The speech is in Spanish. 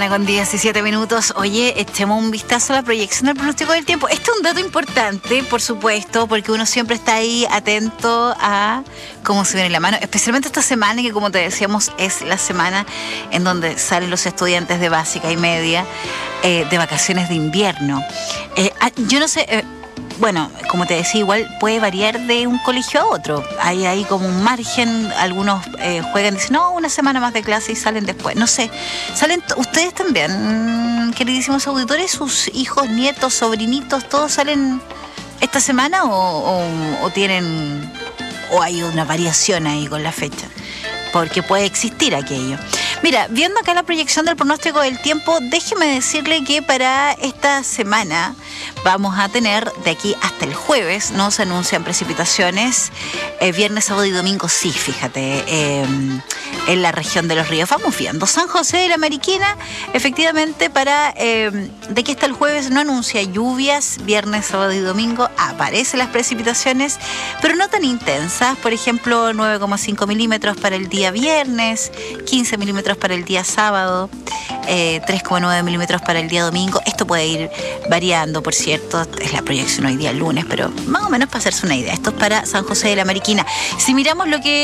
con 17 minutos. Oye, echemos un vistazo a la proyección del pronóstico del tiempo. Este es un dato importante, por supuesto, porque uno siempre está ahí atento a cómo se viene la mano, especialmente esta semana, que como te decíamos, es la semana en donde salen los estudiantes de básica y media de vacaciones de invierno. Yo no sé... Bueno, como te decía, igual puede variar de un colegio a otro. Hay ahí como un margen. Algunos juegan y dicen, no, una semana más de clase y salen después. No sé, ¿salen ustedes también, queridísimos auditores? ¿Sus hijos, nietos, sobrinitos, todos salen esta semana o tienen... o hay una variación ahí con la fecha? Porque puede existir aquello. Mira, viendo acá la proyección del pronóstico del tiempo, déjeme decirle que para esta semana vamos a tener, de aquí hasta el jueves, no se anuncian precipitaciones. Viernes, sábado y domingo sí, fíjate, en la región de los ríos. Vamos viendo. San José de la Mariquina, efectivamente, para de aquí hasta el jueves no anuncia lluvias. Viernes, sábado y domingo aparecen las precipitaciones, pero no tan intensas. Por ejemplo, 9,5 milímetros para el día viernes, 15 milímetros para el día sábado, 3,9 milímetros para el día domingo. Esto puede ir variando, por cierto, es la proyección hoy día lunes, pero más o menos para hacerse una idea. Esto es para San José de la Mariquina. Si miramos lo que